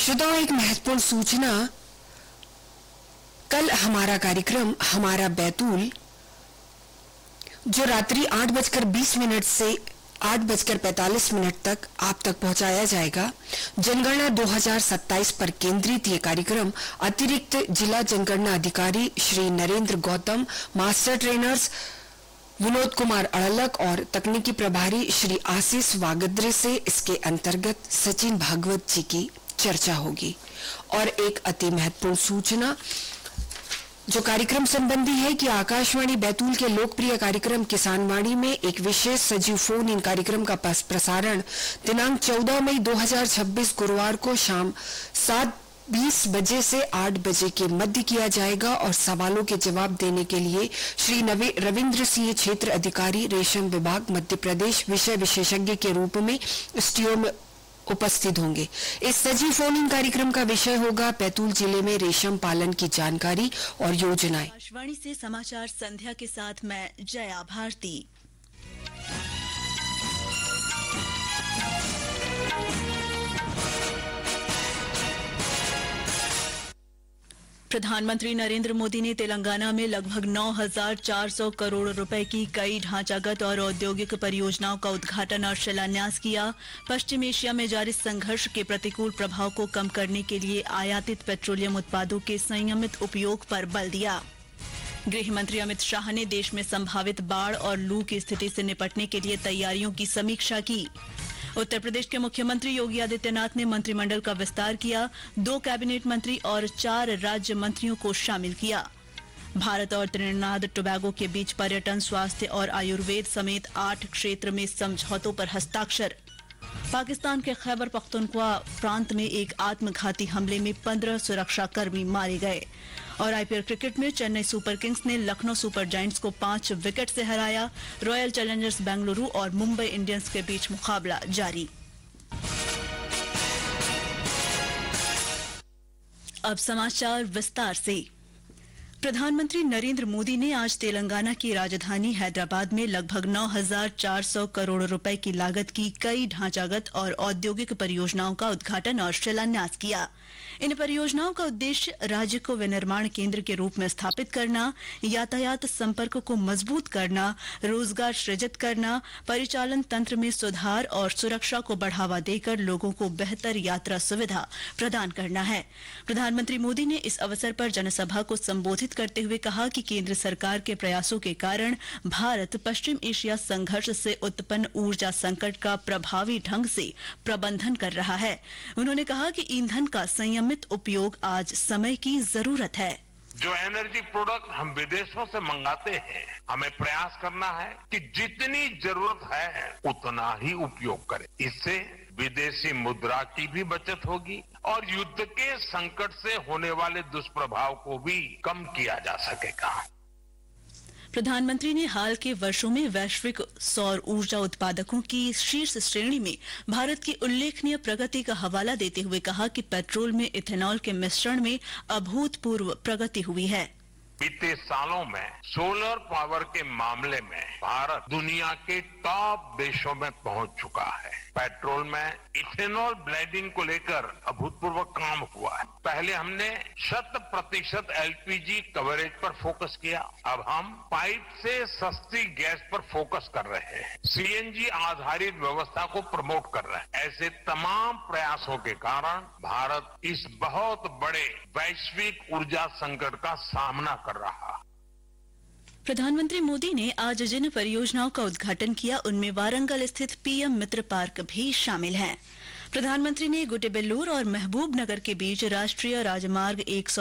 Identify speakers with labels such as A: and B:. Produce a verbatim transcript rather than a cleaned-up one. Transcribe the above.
A: श्रोताओं, एक महत्वपूर्ण सूचना। कल हमारा कार्यक्रम हमारा बैतूल, जो रात्रि आठ बजकर बीस मिनट से आठ बजकर पैंतालीस मिनट तक आप तक पहुंचाया जाएगा। जनगणना दो हज़ार सत्ताईस पर केंद्रित ये कार्यक्रम अतिरिक्त जिला जनगणना अधिकारी श्री नरेंद्र गौतम, मास्टर ट्रेनर्स विनोद कुमार अड़लक और तकनीकी प्रभारी श्री आशीष वागद्रे से इसके अंतर्गत सचिन भागवत जी की चर्चा होगी। और एक अति महत्वपूर्ण सूचना जो कार्यक्रम संबंधी है कि आकाशवाणी बैतूल के लोकप्रिय कार्यक्रम किसानवाणी में एक विशेष सजीव फोन इन कार्यक्रम का प्रसारण दिनांक चौदह मई दो हज़ार छब्बीस गुरुवार को शाम सात बीस बजे से आठ बजे के मध्य किया जाएगा। और सवालों के जवाब देने के लिए श्री रविंद्र सिंह, क्षेत्र अधिकारी, रेशम विभाग, मध्य प्रदेश, विषय विशेषज्ञ के रूप में स्टूडियो में उपस्थित होंगे। इस सजीव फोन इन कार्यक्रम का विषय होगा बैतूल जिले में रेशम पालन की जानकारी और योजनाएं।
B: आकाशवाणी से समाचार संध्या के साथ मैं जया भारती। प्रधानमंत्री नरेंद्र मोदी ने तेलंगाना में लगभग नौ हज़ार चार सौ करोड़ रुपए की कई ढांचागत और औद्योगिक परियोजनाओं का उद्घाटन और शिलान्यास किया। पश्चिम एशिया में जारी संघर्ष के प्रतिकूल प्रभाव को कम करने के लिए आयातित पेट्रोलियम उत्पादों के संयमित उपयोग पर बल दिया। गृह मंत्री अमित शाह ने देश में संभावित बाढ़ और लू की स्थिति से निपटने के लिए तैयारियों की समीक्षा की। उत्तर प्रदेश के मुख्यमंत्री योगी आदित्यनाथ ने मंत्रिमंडल का विस्तार किया। दो कैबिनेट मंत्री और चार राज्य मंत्रियों को शामिल किया। भारत और त्रिनिदाद टोबैगो के बीच पर्यटन, स्वास्थ्य और आयुर्वेद समेत आठ क्षेत्र में समझौतों पर हस्ताक्षर। पाकिस्तान के खैबर पख्तूनख्वा प्रांत में एक आत्मघाती हमले में पंद्रह सुरक्षाकर्मी मारे गए। और आईपीएल क्रिकेट में चेन्नई सुपर किंग्स ने लखनऊ सुपर जायंट्स को पांच विकेट से हराया। रॉयल चैलेंजर्स बेंगलुरु और मुंबई इंडियंस के बीच मुकाबला जारी। अब समाचार विस्तार से। प्रधानमंत्री नरेंद्र मोदी ने आज तेलंगाना की राजधानी हैदराबाद में लगभग नौ हज़ार चार सौ करोड़ रुपए की लागत की कई ढांचागत और औद्योगिक परियोजनाओं का उद्घाटन और शिलान्यास किया। इन परियोजनाओं का उद्देश्य राज्य को विनिर्माण केंद्र के रूप में स्थापित करना, यातायात संपर्क को मजबूत करना, रोजगार सृजित करना, परिचालन तंत्र में सुधार और सुरक्षा को बढ़ावा देकर लोगों को बेहतर यात्रा सुविधा प्रदान करना है। प्रधानमंत्री मोदी ने इस अवसर पर जनसभा को संबोधित करते हुए कहा कि केंद्र सरकार के प्रयासों के कारण भारत पश्चिम एशिया संघर्ष से उत्पन्न ऊर्जा संकट का प्रभावी ढंग से प्रबंधन कर रहा है। उन्होंने कहा कि ईंधन का संयमित उपयोग आज समय की जरूरत है।
C: जो एनर्जी प्रोडक्ट हम विदेशों से मंगाते हैं, हमें प्रयास करना है कि जितनी जरूरत है उतना ही उपयोग करें। इससे विदेशी मुद्रा की भी बचत होगी और युद्ध के संकट से होने वाले दुष्प्रभाव को भी कम किया जा सकेगा।
B: प्रधानमंत्री ने हाल के वर्षों में वैश्विक सौर ऊर्जा उत्पादकों की शीर्ष श्रेणी में भारत की उल्लेखनीय प्रगति का हवाला देते हुए कहा कि पेट्रोल में इथेनॉल के मिश्रण में अभूतपूर्व प्रगति हुई है।
C: बीते सालों में सोलर पावर के मामले में भारत दुनिया के टॉप देशों में पहुंच चुका है। पेट्रोल में इथेनॉल ब्लेंडिंग को लेकर अभूतपूर्व काम हुआ है। पहले हमने शत प्रतिशत एलपीजी कवरेज पर फोकस किया, अब हम पाइप से सस्ती गैस पर फोकस कर रहे हैं। सीएनजी आधारित व्यवस्था को प्रमोट कर रहे हैं। ऐसे तमाम प्रयासों के कारण भारत इस बहुत बड़े वैश्विक ऊर्जा संकट का सामना कर रहा है।
B: प्रधानमंत्री मोदी ने आज जिन परियोजनाओं का उद्घाटन किया उनमें वारंगल स्थित पीएम मित्र पार्क भी शामिल है। प्रधानमंत्री ने गुटेबेल्लूर और महबूब नगर के बीच राष्ट्रीय राजमार्ग एक सौ